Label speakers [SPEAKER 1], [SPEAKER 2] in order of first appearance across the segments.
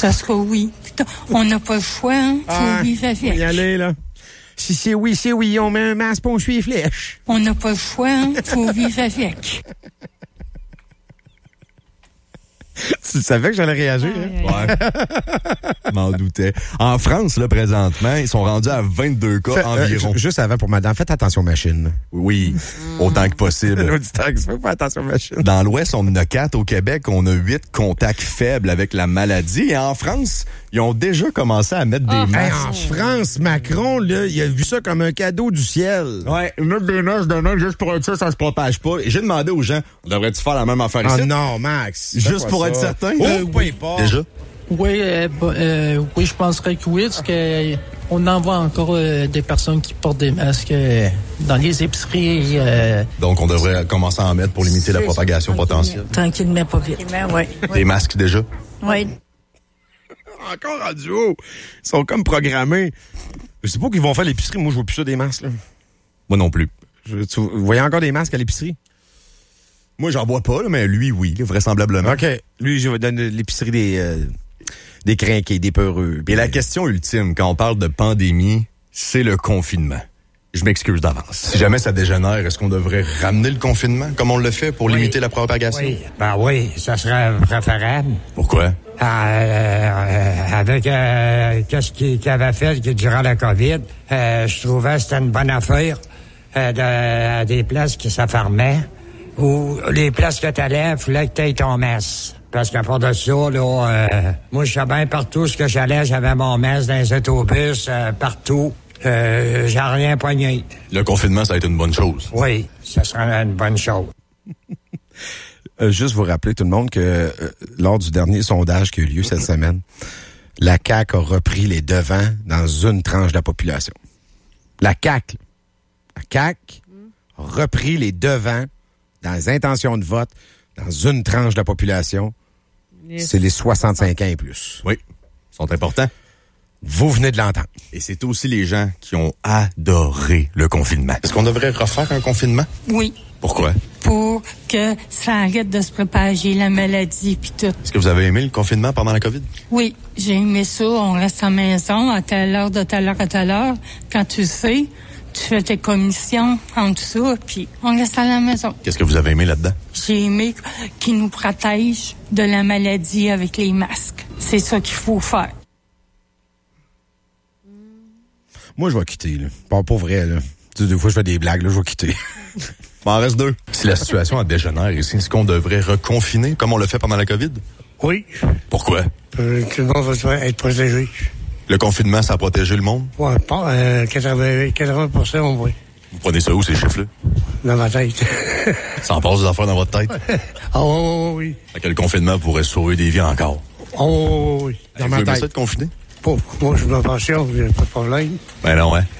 [SPEAKER 1] Ça sera oui. On n'a pas le choix, hein? Faut vivre avec.
[SPEAKER 2] Faut y aller, là. Si c'est oui, c'est oui. On met un masque, on suit les flèches.
[SPEAKER 1] On n'a pas le choix, hein? Faut vivre avec.
[SPEAKER 2] Tu savais que j'allais réagir, hein?
[SPEAKER 3] Ouais. M'en doutais. En France, là, présentement, ils sont rendus à 22 cas environ.
[SPEAKER 2] Juste avant, pour madame, faites attention aux machines.
[SPEAKER 3] Oui, autant que possible.
[SPEAKER 2] L'auditeur, faites attention aux machines.
[SPEAKER 3] Dans l'Ouest, on en a 4. Au Québec, on a 8 contacts faibles avec la maladie. Et en France, ils ont déjà commencé à mettre des masques.
[SPEAKER 2] En France, Macron, là, il a vu ça comme un cadeau du ciel.
[SPEAKER 3] Ouais, mettre des masques de même juste pour être sûr que ça se propage pas. Et j'ai demandé aux gens, devrais-tu faire la même affaire ici?
[SPEAKER 2] Ah non, Max.
[SPEAKER 3] Juste pour être certain?
[SPEAKER 2] Oui,
[SPEAKER 3] déjà?
[SPEAKER 4] Oui, oui, je penserais que oui, parce que on en voit encore des personnes qui portent des masques dans les épiceries.
[SPEAKER 3] Donc, on devrait commencer à en mettre pour limiter la propagation potentielle.
[SPEAKER 4] Tranquillement, pas vite.
[SPEAKER 1] Oui.
[SPEAKER 3] Des masques déjà?
[SPEAKER 1] Oui.
[SPEAKER 2] Encore rendu haut. Ils sont comme programmés. Je sais pas qu'ils vont faire l'épicerie. Moi, je vois plus ça des masques, là.
[SPEAKER 3] Moi non plus.
[SPEAKER 2] Vous voyez encore des masques à l'épicerie?
[SPEAKER 3] Moi, j'en vois pas, là, mais lui, oui, là, vraisemblablement.
[SPEAKER 2] OK. Lui, je vais donner l'épicerie des crinqués, des peureux.
[SPEAKER 3] Et la question ultime, quand on parle de pandémie, c'est le confinement. Je m'excuse d'avance. Si jamais ça dégénère, est-ce qu'on devrait ramener le confinement, comme on le fait, pour limiter la propagation?
[SPEAKER 5] Oui, oui, ça serait préférable.
[SPEAKER 3] Pourquoi?
[SPEAKER 5] Avec qu'est-ce qu'il avait fait durant la COVID, je trouvais que c'était une bonne affaire à des places qui s'affermaient. Ou les places que t'allais, il fallait que t'aies ton masque. Parce qu'à part de ça, là, moi, je sais bien partout ce que j'allais, j'avais mon masque dans les autobus, partout. J'ai rien poigné.
[SPEAKER 3] Le confinement, ça a été une bonne chose.
[SPEAKER 5] Oui, ça serait une bonne chose.
[SPEAKER 2] Juste vous rappeler, tout le monde, que lors du dernier sondage qui a eu lieu cette semaine, la CAQ a repris les devants dans une tranche de la population. La CAQ a repris les devants dans les intentions de vote, dans une tranche de la population, c'est les 65 ans et plus.
[SPEAKER 3] Oui, ils sont importants.
[SPEAKER 2] Vous venez de l'entendre.
[SPEAKER 3] Et c'est aussi les gens qui ont adoré le confinement. Est-ce qu'on devrait refaire un confinement?
[SPEAKER 1] Oui.
[SPEAKER 3] Pourquoi?
[SPEAKER 1] Pour que ça arrête de se propager, la maladie puis tout.
[SPEAKER 3] Est-ce que vous avez aimé le confinement pendant la COVID?
[SPEAKER 1] Oui, j'ai aimé ça. On reste à la maison à telle heure, de telle heure à telle heure. Quand tu sais, tu fais tes commissions en tout ça, puis on reste à la maison.
[SPEAKER 3] Qu'est-ce que vous avez aimé là-dedans?
[SPEAKER 1] J'ai aimé qu'ils nous protègent de la maladie avec les masques. C'est ça qu'il faut faire.
[SPEAKER 2] Moi, je vais quitter, là. Pas pour vrai, là. Des fois, je fais des blagues, là, je vais quitter.
[SPEAKER 3] Il en reste 2. Si la situation dégénère ici, est-ce qu'on devrait reconfiner comme on l'a fait pendant la COVID?
[SPEAKER 5] Oui.
[SPEAKER 3] Pourquoi?
[SPEAKER 5] Tout le monde va être protégé.
[SPEAKER 3] Le confinement, ça a protégé le monde?
[SPEAKER 5] Ouais, 80%, on voit.
[SPEAKER 3] Vous prenez ça où, ces chiffres-là?
[SPEAKER 5] Dans ma tête.
[SPEAKER 3] Ça en passe des affaires dans votre tête?
[SPEAKER 5] Oui.
[SPEAKER 3] Fait que le confinement pourrait sauver des vies encore.
[SPEAKER 5] Oui.
[SPEAKER 2] Dans
[SPEAKER 3] Vous
[SPEAKER 2] ma
[SPEAKER 3] aimez
[SPEAKER 2] tête.
[SPEAKER 3] ça de confiner?
[SPEAKER 5] Moi, je me passionne, il n'y a pas de problème.
[SPEAKER 3] Ben non, hein?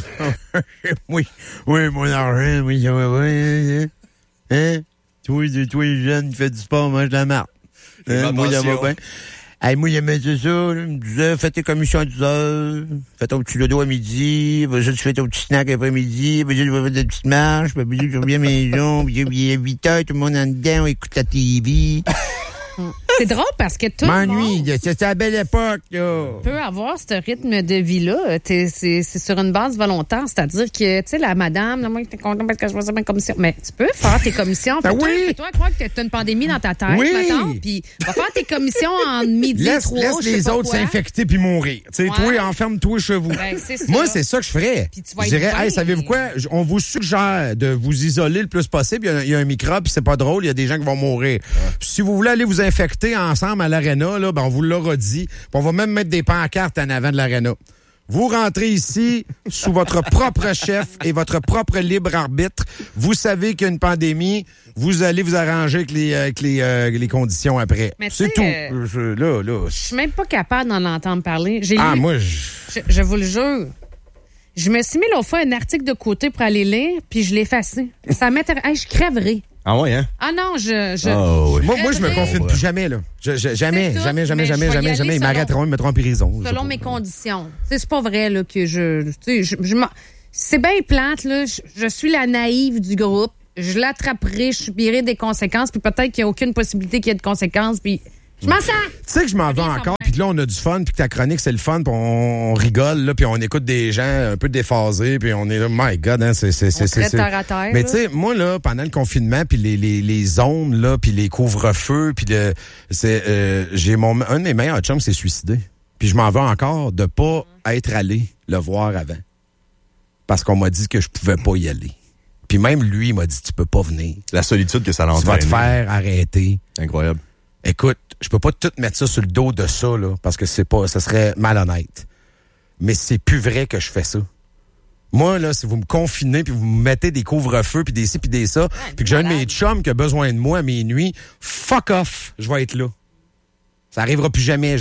[SPEAKER 2] Oui, mon argent, oui, ça va bien, hein? Toi, les jeunes, qui fais du sport, mange de la marde. Moi, ça va bien. Hey, moi, j'aimais ça, là. Il me disait, fais tes commissions à 10 heures, fais ton petit dodo à midi, puis tu fais ton petit snack après-midi, puis tu vas faire des petites marches, puis tu reviens à la maison, puis il est 8 heures, tout le monde en dedans, on écoute la TV.
[SPEAKER 6] C'est drôle parce que tout le monde
[SPEAKER 2] c'était la belle époque, là.
[SPEAKER 6] peut avoir ce rythme de vie-là. C'est sur une base volontaire, c'est-à-dire que, tu sais, la madame, moi, t'es content parce que je vois ça ma commission. Mais tu peux faire tes commissions.
[SPEAKER 2] Ben oui.
[SPEAKER 6] Fais-toi croire que t'as une pandémie dans ta tête,
[SPEAKER 2] Oui.
[SPEAKER 6] mettons, puis va faire tes commissions en midi,
[SPEAKER 2] Laisse
[SPEAKER 6] 3, je sais
[SPEAKER 2] les
[SPEAKER 6] pas
[SPEAKER 2] autres
[SPEAKER 6] quoi.
[SPEAKER 2] s'infecter puis mourir. Tu sais,
[SPEAKER 6] Ouais.
[SPEAKER 2] toi, enferme-toi chez vous.
[SPEAKER 6] Ben, c'est ça.
[SPEAKER 2] Moi, c'est ça que je ferais.
[SPEAKER 6] Puis tu vas
[SPEAKER 2] Je
[SPEAKER 6] être
[SPEAKER 2] dirais,
[SPEAKER 6] bien.
[SPEAKER 2] hey, savez-vous quoi? On vous suggère de vous isoler le plus possible. Il y a un microbe, puis c'est pas drôle, il y a des gens qui vont mourir. Puis si vous voulez aller vous infecter ensemble à l'aréna, là, ben on vous l'aura dit. Puis on va même mettre des pancartes en avant de l'aréna. Vous rentrez ici sous votre propre chef et votre propre libre arbitre. Vous savez qu'il y a une pandémie. Vous allez vous arranger avec les conditions après.
[SPEAKER 6] Mais tu
[SPEAKER 2] c'est
[SPEAKER 6] sais,
[SPEAKER 2] tout.
[SPEAKER 6] Je suis même pas capable d'en entendre parler.
[SPEAKER 2] Moi,
[SPEAKER 6] Je vous le jure. Je me suis mis l'autre fois un article de côté pour aller lire, puis je l'ai effacé. Ça m'intéresse. Hey, je crèverais.
[SPEAKER 3] Ah ouais, hein?
[SPEAKER 6] Ah non,
[SPEAKER 3] oui.
[SPEAKER 2] Moi, je me confine plus jamais, là. Jamais.
[SPEAKER 6] C'est tout, mais je vais y aller
[SPEAKER 2] Ils
[SPEAKER 6] selon-
[SPEAKER 2] m'arrêteront, ils me mettront en prison.
[SPEAKER 6] selon mes conditions. Tu sais, c'est pas vrai là que c'est bien plate là. Je suis la naïve du groupe. Je l'attraperai, je subirai des conséquences, puis peut-être qu'il n'y a aucune possibilité qu'il y ait de conséquences, puis Je m'en sers.
[SPEAKER 2] Tu sais que je m'en vais encore, puis là, on a du fun, puis que ta chronique, c'est le fun, puis on rigole, là, puis on écoute des gens un peu déphasés, puis on est là, my God, hein, c'est
[SPEAKER 6] terre à terre.
[SPEAKER 2] Mais tu sais, moi, là, pendant le confinement, puis les zones, là, puis les couvre-feux, puis j'ai un de mes meilleurs chums s'est suicidé. Puis je m'en vais encore de pas être allé le voir avant. Parce qu'on m'a dit que je pouvais pas y aller. Puis même lui, il m'a dit, tu peux pas venir.
[SPEAKER 3] La solitude que ça l'entraîne.
[SPEAKER 2] Tu vas te faire arrêter.
[SPEAKER 3] Incroyable.
[SPEAKER 2] Écoute, je peux pas tout mettre ça sur le dos de ça, là, parce que ça serait malhonnête. Mais c'est plus vrai que je fais ça. Moi, là, si vous me confinez, puis vous me mettez des couvre-feux, puis des ci, puis des ça, puis que j'ai un de mes chums qui a besoin de moi à minuit, fuck off, je vais être là. Ça arrivera plus jamais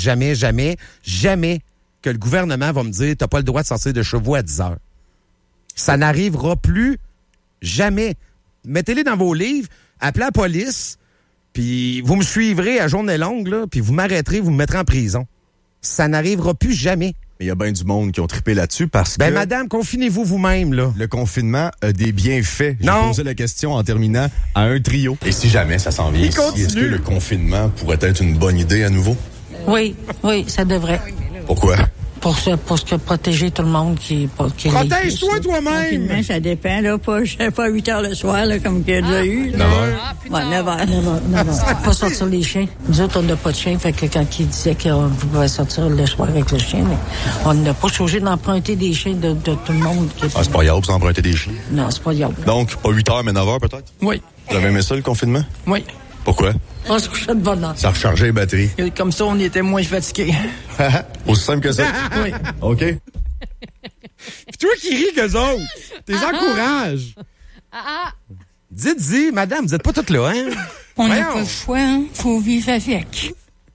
[SPEAKER 2] que le gouvernement va me dire t'as pas le droit de sortir de chez vous à 10 heures. Ça n'arrivera plus jamais. Mettez-les dans vos livres, appelez la police, puis vous me suivrez à journée longue, là, puis vous m'arrêterez, vous me mettrez en prison. Ça n'arrivera plus jamais.
[SPEAKER 3] Mais il y a bien du monde qui ont trippé là-dessus parce que...
[SPEAKER 2] madame, confinez-vous vous-même, là.
[SPEAKER 3] Le confinement a des bienfaits. J'ai
[SPEAKER 2] Non.
[SPEAKER 3] posé la question en terminant à un trio. Et si jamais ça s'en vient ici, est-ce que le confinement pourrait être une bonne idée à nouveau?
[SPEAKER 7] Oui, ça devrait.
[SPEAKER 3] Pourquoi?
[SPEAKER 7] Pour se protéger tout le monde qui
[SPEAKER 2] Protège-toi toi-même!
[SPEAKER 8] Confinement, ça dépend, là. Pas 8 heures le soir, là, comme qu'il y a déjà eu.
[SPEAKER 3] 9 heures?
[SPEAKER 8] Ouais, 9 heures.
[SPEAKER 7] Pas sortir les chiens. Nous autres, on n'a pas de chien. Fait que quand il disait qu'on pouvait sortir le soir avec le chien, mais on n'a pas changé d'emprunter des chiens de tout le monde.
[SPEAKER 3] C'est pas grave, vous emprunter des chiens.
[SPEAKER 7] Non, c'est pas grave.
[SPEAKER 3] Donc, pas 8 heures, mais 9 heures peut-être?
[SPEAKER 4] Oui.
[SPEAKER 3] Vous avez aimé ça, le confinement?
[SPEAKER 4] Oui.
[SPEAKER 3] Pourquoi?
[SPEAKER 7] On se couchait de bonne heure.
[SPEAKER 3] Ça rechargeait les batteries.
[SPEAKER 4] Et comme ça, on était moins fatigués.
[SPEAKER 3] Aussi simple que ça?
[SPEAKER 4] Oui.
[SPEAKER 3] OK.
[SPEAKER 2] Puis toi qui ris qu'eux autres, t'es encourages. Dites-y, madame, vous êtes pas toutes là, hein?
[SPEAKER 1] On n'a pas le choix, hein? Faut vivre avec.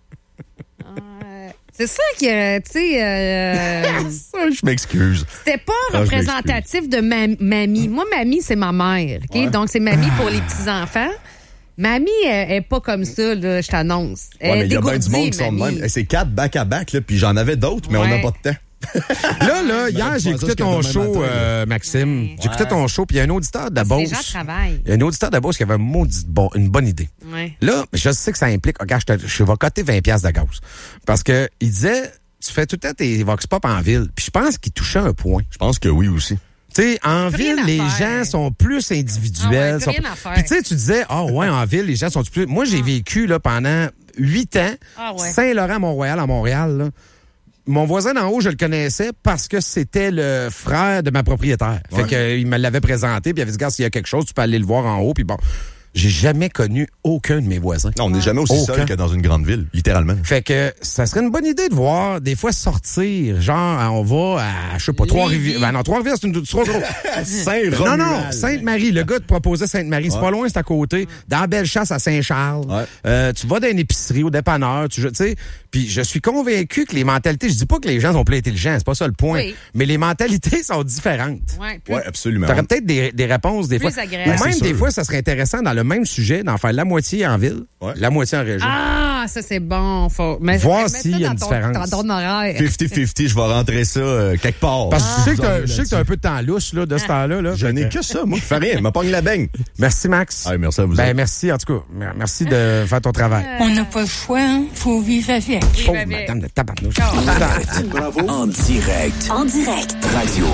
[SPEAKER 6] C'est ça qui, tu sais,
[SPEAKER 3] Je m'excuse.
[SPEAKER 6] c'était pas représentatif de mamie. Moi, mamie, c'est ma mère. OK?
[SPEAKER 3] Ouais.
[SPEAKER 6] Donc, c'est mamie pour les petits-enfants. Mamie, elle est pas comme ça, là, je t'annonce.
[SPEAKER 3] Ouais, mais il y a bien du monde
[SPEAKER 6] dégourdie,
[SPEAKER 3] qui sont de
[SPEAKER 6] mamie.
[SPEAKER 3] même. C'est 4 back-à-back, là, puis j'en avais d'autres, mais on n'a
[SPEAKER 6] Ouais.
[SPEAKER 3] pas de temps.
[SPEAKER 2] Là, hier, j'ai
[SPEAKER 3] je
[SPEAKER 2] écouté
[SPEAKER 3] pensais
[SPEAKER 2] ton
[SPEAKER 3] que demain
[SPEAKER 2] show,
[SPEAKER 3] matin,
[SPEAKER 2] Maxime. J'écoutais ton show, puis il y a un auditeur de la
[SPEAKER 6] Les gens
[SPEAKER 2] Beauce.
[SPEAKER 6] travaillent.
[SPEAKER 2] Il y a un auditeur de la Beauce qui avait une bonne idée.
[SPEAKER 6] Ouais.
[SPEAKER 2] Là, je sais que ça implique, regarde, je vais coter 20$ de gaz. Parce que il disait, tu fais tout le temps tes vox pop en ville. Puis je pense qu'il touchait un point.
[SPEAKER 3] Je pense que oui aussi.
[SPEAKER 2] Tu sais, en
[SPEAKER 6] Plus rien
[SPEAKER 2] ville,
[SPEAKER 6] à
[SPEAKER 2] les
[SPEAKER 6] faire.
[SPEAKER 2] gens sont plus individuels.
[SPEAKER 6] Ah ouais, plus rien à faire.
[SPEAKER 2] Puis tu sais, tu disais, ouais, en ville, les gens sont plus... Moi, j'ai vécu là pendant 8 ans,
[SPEAKER 6] Ah ouais.
[SPEAKER 2] Saint-Laurent-Mont-Royal à Montréal. Là. Mon voisin d'en haut, je le connaissais parce que c'était le frère de ma propriétaire. Fait que il me l'avait présenté, puis il avait dit, gars, s'il y a quelque chose, tu peux aller le voir en haut. Puis bon, j'ai jamais connu aucun de mes voisins.
[SPEAKER 3] Non, on n'est jamais aussi seul que dans une grande ville, littéralement.
[SPEAKER 2] Fait que ça serait une bonne idée de voir, des fois, sortir. Genre, on va à, je sais pas, Trois-Rivières. Ben non, Trois-Rivières, c'est une trop gros.
[SPEAKER 3] Saint-Romuald.
[SPEAKER 2] Non, Sainte-Marie. Le gars te proposait Sainte-Marie. C'est pas loin, c'est à côté. Dans Bellechasse à Saint-Charles. Tu vas dans une épicerie, au dépanneur, tu sais. Puis je suis convaincu que les mentalités, je dis pas que les gens sont plus intelligents, c'est pas ça le point.
[SPEAKER 6] Oui.
[SPEAKER 2] Mais les mentalités sont différentes.
[SPEAKER 6] Ouais,
[SPEAKER 3] Oui, absolument.
[SPEAKER 2] T'aurais peut-être des réponses des
[SPEAKER 6] Plus
[SPEAKER 2] fois.
[SPEAKER 6] agréable.
[SPEAKER 2] Ou
[SPEAKER 3] Ben,
[SPEAKER 2] même
[SPEAKER 3] c'est
[SPEAKER 2] des
[SPEAKER 3] sûr.
[SPEAKER 2] fois, ça serait intéressant dans le même sujet d'en faire la moitié en ville, la moitié en région.
[SPEAKER 6] Ah, ça, c'est bon. Faut
[SPEAKER 2] Voir
[SPEAKER 6] mettre
[SPEAKER 2] s'il
[SPEAKER 6] ça
[SPEAKER 2] y a
[SPEAKER 6] dans
[SPEAKER 2] une
[SPEAKER 6] ton-
[SPEAKER 2] différence.
[SPEAKER 6] Dans ton horaire.
[SPEAKER 3] 50-50, je vais rentrer ça quelque part.
[SPEAKER 2] Parce que je sais
[SPEAKER 3] Vous
[SPEAKER 2] que t'as un peu de temps lousse là, de ce temps-là. Là.
[SPEAKER 3] Je n'ai que ça, moi. Je fais rien. Me pogne la beigne.
[SPEAKER 2] Merci, Max.
[SPEAKER 3] Ah, merci à vous.
[SPEAKER 2] Ben,
[SPEAKER 3] autres.
[SPEAKER 2] merci, en tout cas. Merci de faire ton travail.
[SPEAKER 1] On n'a pas le choix, hein? Faut vivre avec.
[SPEAKER 2] Pauvre
[SPEAKER 6] avec.
[SPEAKER 2] madame de tabarnouche.
[SPEAKER 9] En direct. Radio.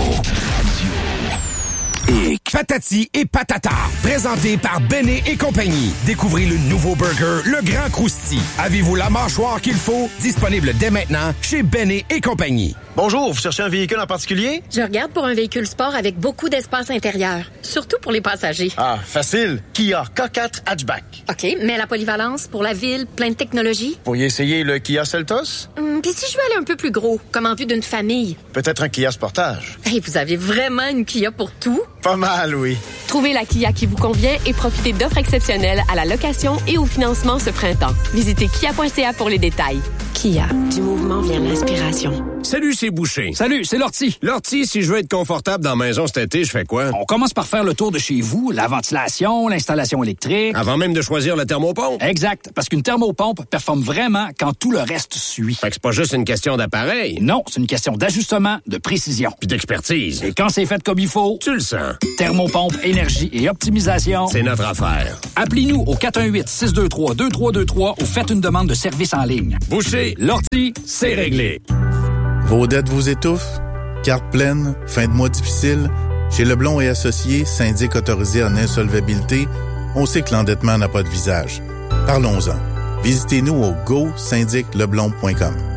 [SPEAKER 9] Et Patati et Patata, présenté par Béné et compagnie. Découvrez le nouveau burger, le Grand Crousti. Avez-vous la mâchoire qu'il faut? Disponible dès maintenant chez Béné et compagnie.
[SPEAKER 10] Bonjour, vous cherchez un véhicule en particulier?
[SPEAKER 11] Je regarde pour un véhicule sport avec beaucoup d'espace intérieur, surtout pour les passagers.
[SPEAKER 10] Ah, facile. Kia K4 Hatchback.
[SPEAKER 11] OK, mais la polyvalence pour la ville, plein de technologie.
[SPEAKER 10] Pourriez essayer le Kia Seltos?
[SPEAKER 11] Puis si je veux aller un peu plus gros, comme en vue d'une famille?
[SPEAKER 10] Peut-être un Kia Sportage.
[SPEAKER 11] Hey, vous avez vraiment une Kia pour tout?
[SPEAKER 10] Pas mal, oui.
[SPEAKER 12] Trouvez la Kia qui vous convient et profitez d'offres exceptionnelles à la location et au financement ce printemps. Visitez kia.ca pour les détails.
[SPEAKER 13] Kia. Du mouvement vient l'inspiration.
[SPEAKER 14] Salut, c'est Boucher.
[SPEAKER 15] Salut, c'est Lortie.
[SPEAKER 14] Lortie, si je veux être confortable dans la maison cet été, je fais quoi?
[SPEAKER 15] On commence par faire le tour de chez vous, la ventilation, l'installation électrique.
[SPEAKER 14] Avant même de choisir la thermopompe?
[SPEAKER 15] Exact, parce qu'une thermopompe performe vraiment quand tout le reste suit.
[SPEAKER 14] Fait que c'est pas juste une question d'appareil.
[SPEAKER 15] Non, c'est une question d'ajustement, de précision.
[SPEAKER 14] Puis d'expertise.
[SPEAKER 15] Et quand c'est fait comme il faut,
[SPEAKER 14] tu le sens.
[SPEAKER 15] Thermopompe, énergie et optimisation.
[SPEAKER 14] C'est notre affaire.
[SPEAKER 15] Appelez-nous au 418-623-2323 ou faites une demande de service en ligne.
[SPEAKER 14] Boucher,
[SPEAKER 15] Lortie, c'est réglé.
[SPEAKER 16] Vos dettes vous étouffent? Carte pleine? Fin de mois difficile? Chez Leblond et Associés, syndic autorisé en insolvabilité, on sait que l'endettement n'a pas de visage. Parlons-en. Visitez-nous au go-syndicleblond.com.